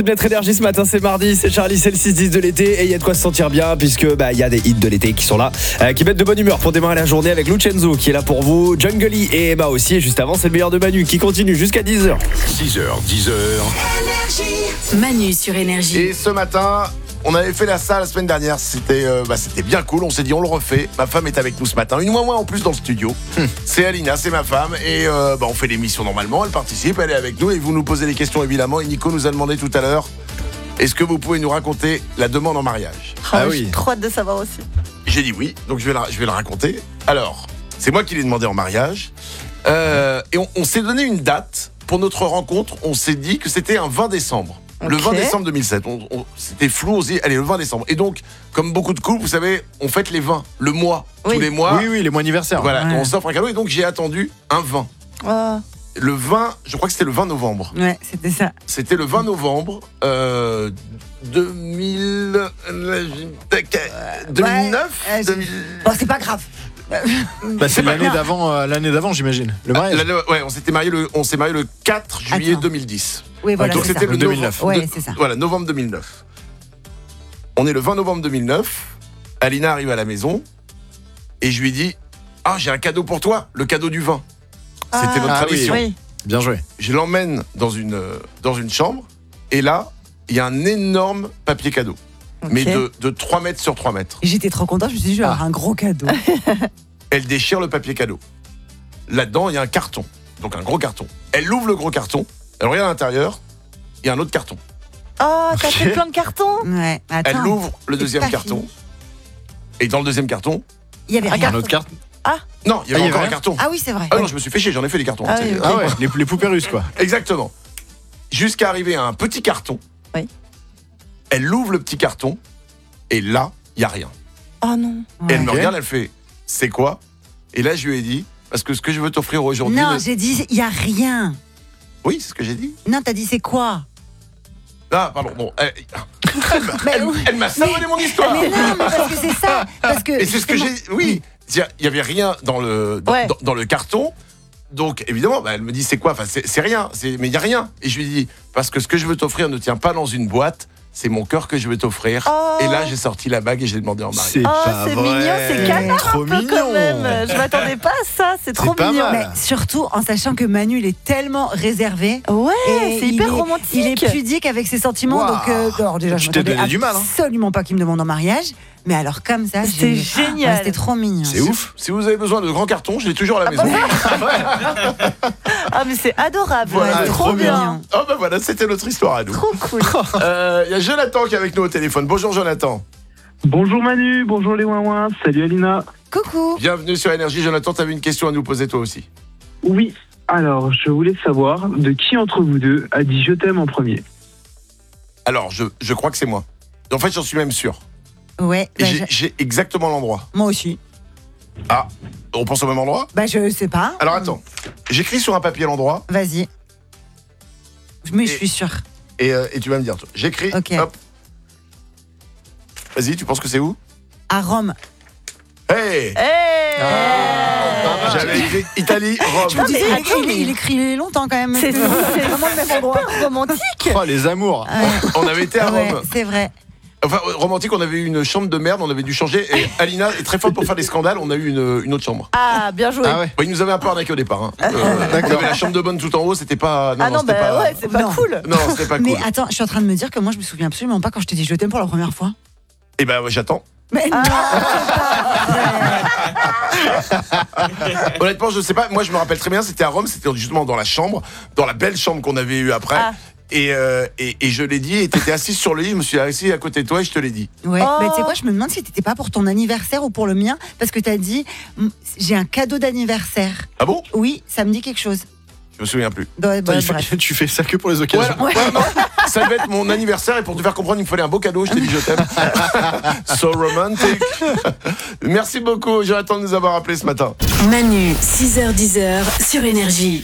Notre énergie ce matin, c'est mardi, c'est Charlie, c'est le 6-10 de l'été et il y a de quoi se sentir bien puisque il y a des hits de l'été qui sont là, qui mettent de bonne humeur pour démarrer la journée avec Lucenzo qui est là pour vous, Jungly et Emma aussi, et juste avant c'est le meilleur de Manu qui continue jusqu'à 10h. 6h, 10h. Manu sur Énergie. Et ce matin, on avait fait la salle la semaine dernière, c'était bien cool, on s'est dit on le refait. Ma femme est avec nous ce matin, une moins en plus dans le studio. C'est Alina, c'est ma femme et on fait l'émission normalement, elle participe, elle est avec nous et vous nous posez les questions évidemment. Et Nico nous a demandé tout à l'heure, est-ce que vous pouvez nous raconter la demande en mariage? J'ai trop hâte de savoir aussi. J'ai dit oui, donc je vais le raconter. Alors, c'est moi qui l'ai demandé en mariage et on s'est donné une date pour notre rencontre, on s'est dit que c'était un 20 décembre. Le 20 décembre 2007, c'était flou, on s'est dit, allez, le 20 décembre. Et donc, comme beaucoup de couples, vous savez, on fête les 20, le mois, tous les mois. Oui, les mois anniversaires. Voilà, on s'offre un cadeau et donc j'ai attendu un 20. Oh. Le 20, je crois que c'était le 20 novembre. Ouais, c'était ça. C'était le 20 novembre 2009 Bon, c'est pas grave. C'est l'année d'avant, j'imagine. Le mariage. on s'est marié le 4 juillet 2010. Oui, voilà, donc c'est c'était ça. le 2009. Ouais, c'est ça. Voilà, novembre 2009. On est le 20 novembre 2009. Alina arrive à la maison et je lui dis « Ah, j'ai un cadeau pour toi, le cadeau du vin. » C'était notre tradition. Oui. Bien joué. Je l'emmène dans une chambre et là, il y a un énorme papier cadeau. Ok. Mais de 3 mètres sur 3 mètres. J'étais trop contente, je me suis dit, je vais avoir un gros cadeau. Elle déchire le papier cadeau. Là-dedans, il y a un carton. Donc un gros carton. Elle ouvre le gros carton. Elle regarde à l'intérieur. Il y a un autre carton. Oh, t'as fait plein de cartons. Ouais, attends. Elle ouvre le c'est deuxième pas carton. fini. Et dans le deuxième carton, Il y avait rien. Un autre carte. non, il y avait encore un carton. Ah oui, c'est vrai. Ah non, je me suis fait chier, j'en ai fait des cartons. Ah oui, ok. Ah ouais, les poupées russes quoi. Exactement. Jusqu'à arriver à un petit carton. Oui. Elle ouvre le petit carton. Et là, il n'y a rien. Oh non. Et elle me Ok. regarde, elle fait « C'est quoi ?» Et là, je lui ai dit « Parce que ce que je veux t'offrir aujourd'hui... » Non, j'ai dit, il y a rien. Oui, c'est ce que j'ai dit. Non, t'as dit c'est quoi? Ah, pardon, bon. oui. Elle m'a savonné mon histoire. Mais non, mais parce que c'est ça. Parce que Et c'est ce que j'ai... Oui, il n'y avait rien dans le carton. Donc, évidemment, elle me dit, c'est quoi? Enfin, c'est rien. Mais il n'y a rien. Et je lui dis, parce que ce que je veux t'offrir ne tient pas dans une boîte. C'est mon cœur que je veux t'offrir. Oh. Et là, j'ai sorti la bague et j'ai demandé en mariage. C'est pas c'est vrai. mignon, c'est canard Trop un peu mignon. quand même. Je m'attendais pas à ça, c'est trop pas mignon. mal. Mais surtout en sachant que Manu, il est tellement réservé. Ouais, Et c'est il hyper est- romantique. Il est pudique avec ses sentiments. Waouh. Donc, alors déjà, je Tu t'es m'attendais donné du mal, hein. absolument pas qu'il me demande en mariage. Mais alors, comme ça, C'était j'ai- génial. C'était trop mignon. C'est ouf. Si vous avez besoin de grands cartons, je l'ai toujours à la maison. Ah mais c'est adorable, Voilà, trop trop bien. mignon. Oh ben voilà, c'était notre histoire à nous. Trop cool. Il y a Jonathan qui est avec nous au téléphone. Bonjour Jonathan. Bonjour Manu, bonjour les ouin-ouin, salut Alina. Coucou. Bienvenue sur Énergie. Jonathan, tu avais une question à nous poser toi aussi. Oui, alors je voulais savoir de qui entre vous deux a dit je t'aime en premier. Alors, je crois que c'est moi. En fait, j'en suis même sûr. Ouais, Et bah, j'ai exactement l'endroit. moi aussi. Ah, on pense au même endroit? Bah, je sais pas. Alors attends, j'écris sur un papier l'endroit Vas-y. Mais je Et- suis sûre. et tu vas me dire. J'écris, Ok. hop. Vas-y, tu penses que c'est où? À Rome. Hey, j'avais écrit Italie, Rome. Je me disais, mais attends, il écrit longtemps quand même. C'est vraiment le même endroit. romantique. Oh, les amours. On avait été à Ouais, Rome. c'est vrai. Enfin, romantique, on avait eu une chambre de merde, on avait dû changer. Et Alina est très forte pour faire des scandales, on a eu une autre chambre. Ah, bien joué. Ah ouais. Bon, il nous avait un peu arnaqué au départ. Hein. On avait la chambre de bonne tout en haut, c'était pas. Ah non, c'était bah pas... ouais, c'est pas Non. cool. Non, c'était pas cool. Mais attends, je suis en train de me dire que moi, je me souviens absolument pas quand je t'ai dit je t'aime pour la première fois. Et ben, ouais, j'attends. Mais non, Honnêtement, je sais pas. Moi, je me rappelle très bien, c'était à Rome, c'était justement dans la chambre, dans la belle chambre qu'on avait eue après. Ah. Et je l'ai dit, et t'étais assise sur le lit, je me suis assis à côté de toi et je te l'ai dit. Ouais, Oh. mais tu sais quoi, je me demande si t'étais pas pour ton anniversaire ou pour le mien, parce que t'as dit j'ai un cadeau d'anniversaire. Ah bon? Oui, ça me dit quelque chose. Je me souviens plus. Ouais, bah, Attends, bref. tu fais ça que pour les occasions. Ouais, non, ça devait être mon anniversaire et pour te faire comprendre, il me fallait un beau cadeau. Je t'ai dit je t'aime. So romantic. Merci beaucoup, Jonathan, de nous avoir appelés ce matin. Manu, 6h-10h sur Énergie.